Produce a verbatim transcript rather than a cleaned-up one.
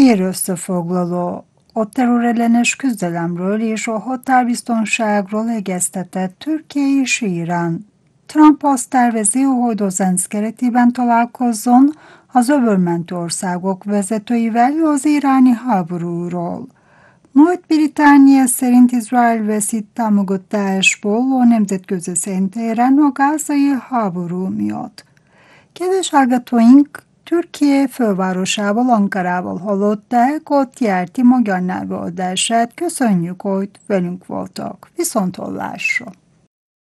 Rövid összefoglaló. A terrorellenes küzdelemről és a határbiztonságról egyeztetett Türkiye és Irán. Trump azt tervezi, hogy az ENSZ keretében találkozzon az öbölmenti országok vezetőivel az iráni háborúról. Nagy-Britannia szerint Izrael veszít támogatásból a nemzetközi szintéren a gázai háború miatt. Kedves hallgatóink, Türkiye fővárosával, Ankarával hallották a té er té magyar nyelvű adását. Köszönjük, hogy velünk voltak. Viszonthallásra!